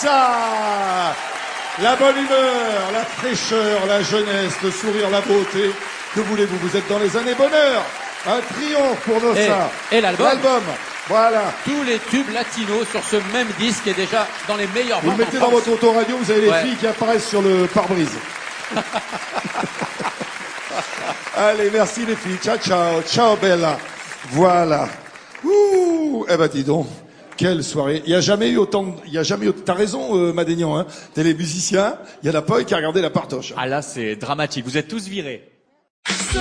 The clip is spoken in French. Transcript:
ça. La bonne humeur, la fraîcheur, la jeunesse, le sourire, la beauté. Que voulez-vous? Vous êtes dans les années bonheur. Un triomphe pour Nossa. Et l'album. Voilà. Tous les tubes latinos sur ce même disque est déjà dans les meilleurs Vous ventes le mettez en dans France. votre autoradio, vous avez les filles qui apparaissent sur le pare-brise. Allez, merci les filles. Ciao, ciao. Ciao, Bella. Voilà. Ouh. Eh ben, dis donc. Quelle soirée. Il y a jamais eu autant, t'as raison, Madénian, hein. T'es les musiciens. Il y en a pas un qui a regardé la partoche. Ah là, c'est dramatique. Vous êtes tous virés.